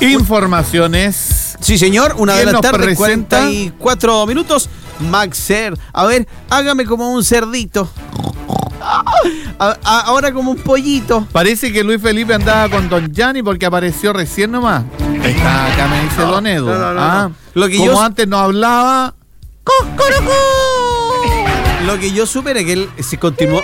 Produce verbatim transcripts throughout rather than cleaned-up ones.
Informaciones. Sí, señor, una de la tarde, presenta? cuarenta y cuatro minutos. Maxer, a ver, hágame como un cerdito. A, a, ahora como un pollito. Parece que Luis Felipe andaba con Don Gianni porque apareció recién nomás. Está acá, me dice no, Don Edu. No, no, no, ¿Ah? no. Lo que Como yo... antes no hablaba. Lo que yo supe era que él se continuó.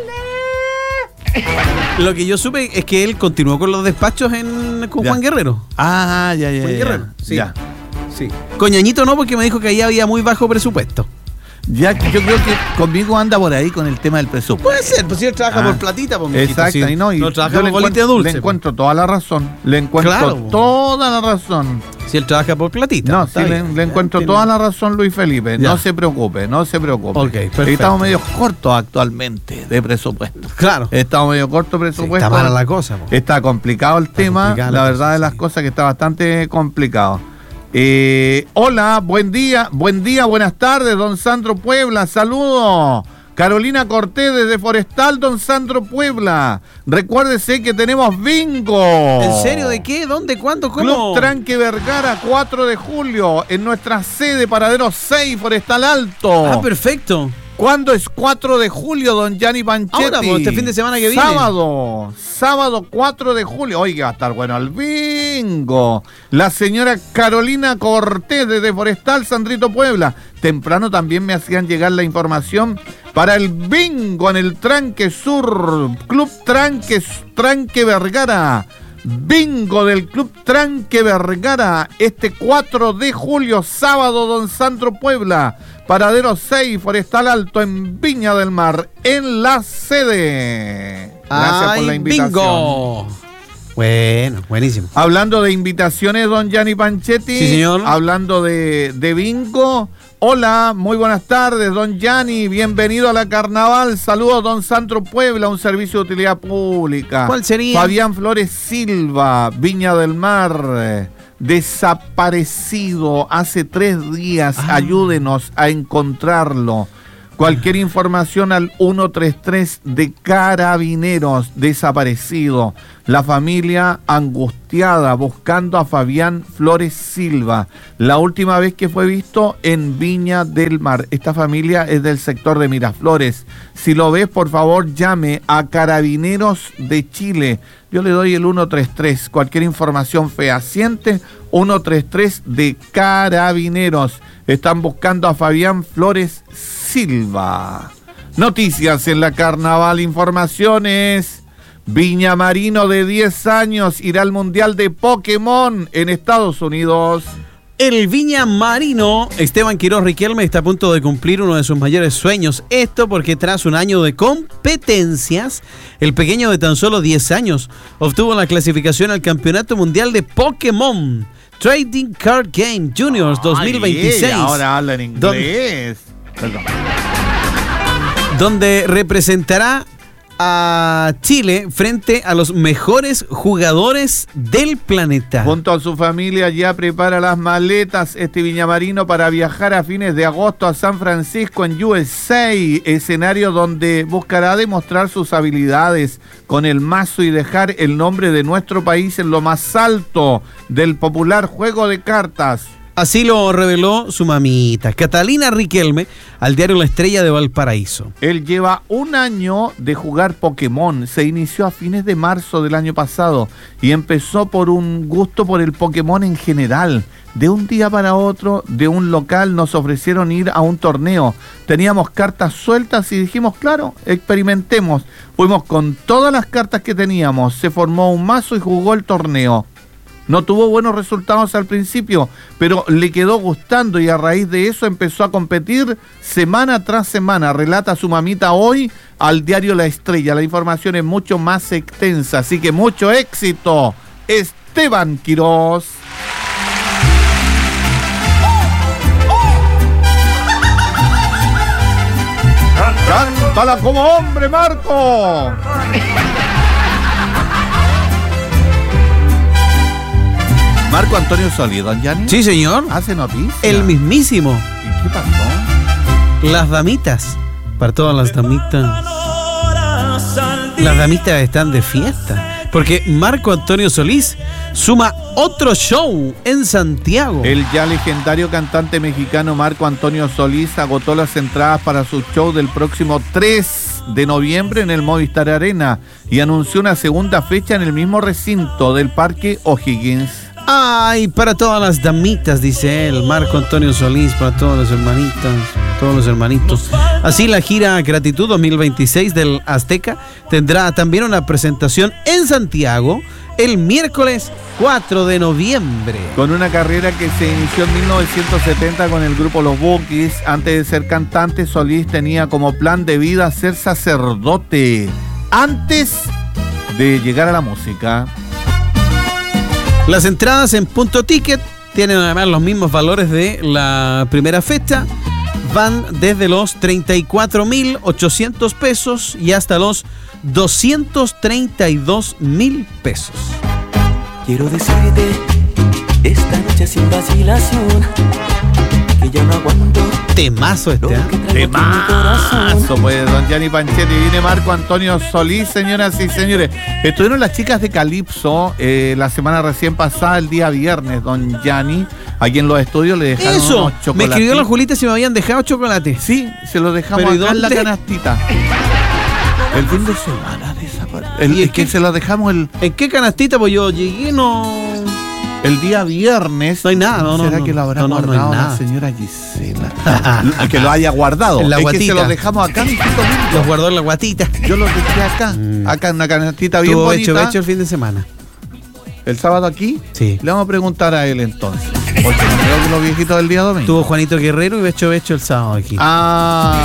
Lo que yo supe es que él continuó con los despachos en, con Ya. Juan Guerrero. Ah, ya, ya, Juan ya. Guerrero, sí. Ya. Sí. Coñañito no, porque me dijo que ahí había muy bajo presupuesto. Ya, yo creo que conmigo anda por ahí con el tema del presupuesto. Puede ser, pues si él trabaja Ah. por platita, pues mijito, Exacto, sí. y no, y no yo trabaja le por bolita encuentro, dulce. le encuentro toda la razón. Le encuentro Claro. toda la razón. pues. Si él trabaja por platita. No, está sí, le, bien. le encuentro Tiene- toda la razón, Luis Felipe. Ya. No se preocupe, no se preocupe. Ok, perfecto. Estamos medio cortos actualmente de presupuesto. Claro. Estamos medio cortos de Sí, presupuesto. está mala la cosa, po. Está complicado el Está tema. complicada La la verdad cosa, de las sí. cosas que está bastante complicado. Eh, hola, buen día, buen día, buenas tardes, don Sandro Puebla, saludos. Carolina Cortés desde Forestal, don Sandro Puebla. Recuérdese que tenemos bingo. ¿En serio? ¿De qué? ¿Dónde? ¿Cuándo? ¿Cómo? Club Tranque Vergara, cuatro de julio, en nuestra sede, Paradero seis, Forestal Alto. Ah, perfecto. ¿Cuándo es cuatro de julio, don Gianni Panchetti? Ahora, pues, este fin de semana que viene. Sábado, sábado cuatro de julio. Oiga, va a estar bueno el bingo. La señora Carolina Cortés desde Forestal, Sandrito Puebla. Temprano también me hacían llegar la información para el bingo en el Tranque Sur, Club Tranque, Tranque Vergara. Bingo del Club Tranque Vergara, este cuatro de julio, sábado, don Sandro Puebla, Paradero seis, Forestal Alto, en Viña del Mar, en la sede. Gracias Ay, por la invitación. bingo. Bueno, buenísimo. Hablando de invitaciones, don Gianni Panchetti. Sí, señor. Hablando de, de bingo. Hola, muy buenas tardes, don Gianni. Bienvenido a la carnaval. Saludos, don Sandro Puebla, un servicio de utilidad pública. ¿Cuál sería? Fabián Flores Silva, Viña del Mar. eh, Desaparecido hace tres días. Ah. Ayúdenos a encontrarlo. Cualquier información al ciento treinta y tres de Carabineros, desaparecido. La familia angustiada buscando a Fabián Flores Silva. La última vez que fue visto en Viña del Mar. Esta familia es del sector de Miraflores. Si lo ves, por favor, llame a Carabineros de Chile. Yo le doy el ciento treinta y tres. Cualquier información fehaciente, ciento treinta y tres de Carabineros. Están buscando a Fabián Flores Silva. Noticias en la carnaval, informaciones. Viña Marino de diez años irá al Mundial de Pokémon en Estados Unidos. El Viña Marino, Esteban Quiroz Riquelme, está a punto de cumplir uno de sus mayores sueños. Esto porque tras un año de competencias, el pequeño de tan solo diez años obtuvo la clasificación al Campeonato Mundial de Pokémon Trading Card Game Juniors dos mil veintiséis. Ay, ahora habla en inglés. Perdón. Donde representará a Chile frente a los mejores jugadores del planeta. Junto a su familia ya prepara las maletas este viñamarino para viajar a fines de agosto a San Francisco en U S A, escenario donde buscará demostrar sus habilidades con el mazo y dejar el nombre de nuestro país en lo más alto del popular juego de cartas. Así lo reveló su mamita, Catalina Riquelme, al diario La Estrella de Valparaíso. Él lleva un año de jugar Pokémon. Se inició a fines de marzo del año pasado y empezó por un gusto por el Pokémon en general. De un día para otro, de un local, nos ofrecieron ir a un torneo. Teníamos cartas sueltas y dijimos, claro, experimentemos. Fuimos con todas las cartas que teníamos. Se formó un mazo y jugó el torneo. No tuvo buenos resultados al principio, pero le quedó gustando y a raíz de eso empezó a competir semana tras semana. Relata su mamita hoy al diario La Estrella. La información es mucho más extensa, así que mucho éxito, Esteban Quiroz. ¡Cántala como hombre, Marco! Marco Antonio Solí, don Gianni. Sí, señor. Hace noticias. El mismísimo. ¿Y qué pasó? Las damitas. Para todas las damitas. Las damitas están de fiesta. porque Marco Antonio Solís suma otro show en Santiago. El ya legendario cantante mexicano Marco Antonio Solís agotó las entradas para su show del próximo tres de noviembre en el Movistar Arena y anunció una segunda fecha en el mismo recinto del Parque O'Higgins. Ay, para todas las damitas, dice él, Marco Antonio Solís, para todos los hermanitos, todos los hermanitos. Así la gira Gratitud dos mil veintiséis del Azteca tendrá también una presentación en Santiago el miércoles cuatro de noviembre. Con una carrera que se inició en mil novecientos setenta con el grupo Los Bukis, antes de ser cantante, Solís tenía como plan de vida ser sacerdote antes de llegar a la música. Las entradas en Punto Ticket tienen además los mismos valores de la primera fecha. Van desde los treinta y cuatro mil ochocientos pesos y hasta los doscientos treinta y dos mil pesos. Quiero decirte esta noche sin vacilación que ya no aguanto. Temazo este, ¿eh? Temazo, pues, don Gianni Panchetti. Viene Marco Antonio Solís, señoras y señores. Estuvieron las chicas de Calipso eh, la semana recién pasada, el día viernes, don Gianni. Aquí en los estudios le dejaron Eso, unos chocolates. Me escribió la Julita si me habían dejado chocolate. Sí, se los dejamos ¿Pero acá en la dónde? canastita. El fin de semana desapareció. El, ¿Y es que qué? se los dejamos el, ¿En qué canastita? Pues yo llegué, no... el día viernes. No hay nada, no, no. ¿Será no, que lo habrá no, no, no hay guardado la nada. señora Gisela? Que lo haya guardado. En la es guatita. que se los dejamos acá, mijito lindo. Los guardó en la guatita. Yo los dejé acá, Mm. acá en una canastita bien Tuvo bonita. hecho, hecho el fin de semana. El sábado aquí. Sí. Le vamos a preguntar a él entonces. Porque no creo que los viejitos del día domingo. Tuvo Juanito Guerrero y Becho Becho el sábado aquí. Ah,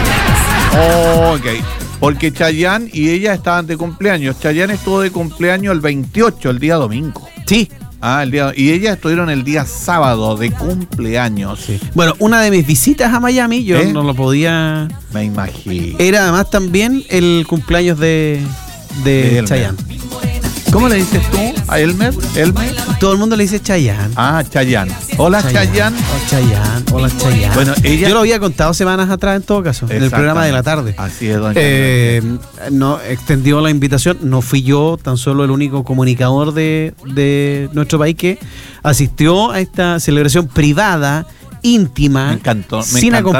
ok. Porque Chayanne y ella estaban de cumpleaños. Chayanne estuvo de cumpleaños el veintiocho, el día domingo. Sí. Ah, el día, y ellas estuvieron el día sábado de cumpleaños. Sí. Bueno, una de mis visitas a Miami, yo ¿Eh? no lo podía... Me imagino. Era además también el cumpleaños de, de, De Elmer. Chayanne. ¿Cómo le dices tú a Elmer? ¿Elmer? Todo el mundo le dice Chayanne. Ah, Chayanne. Hola, Chayanne. Hola, Chayanne. Hola, Chayanne. Bueno, ella... Yo lo había contado semanas atrás en todo caso, en el programa de la tarde. Así es, doña Eh, no extendió la invitación, no fui yo tan solo el único comunicador de, de nuestro país que asistió a esta celebración privada, íntima, Me encantó, me sin encantaron